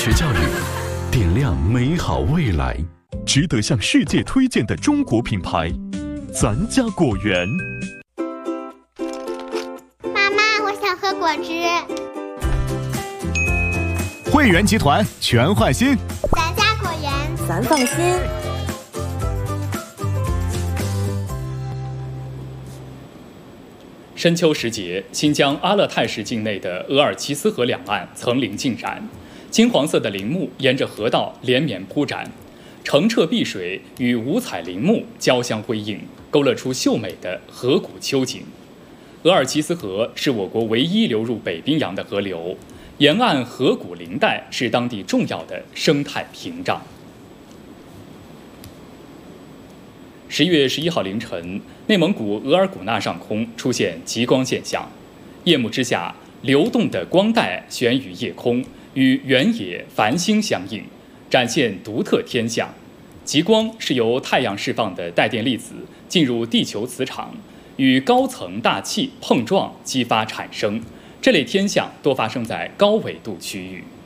学教育，点亮美好未来。 值得向世界推荐的中国品牌，咱家果园。 妈妈，我想喝果汁。 汇源集团全换新， 咱家果园， 咱放心。 深秋时节，新疆阿勒泰市境内的额尔齐斯河两岸层林尽染，金黄色的林木沿着河道连绵铺展，澄澈碧水与五彩林木交相辉映，勾勒出秀美的河谷秋景。额尔齐斯河是我国唯一流入北冰洋的河流，沿岸河谷林带是当地重要的生态屏障。11月11号凌晨，内蒙古额尔古纳上空出现极光现象，夜幕之下，流动的光带悬于夜空，与原野繁星相映，展现独特天象。极光是由太阳释放的带电粒子进入地球磁场，与高层大气碰撞激发产生。这类天象多发生在高纬度区域。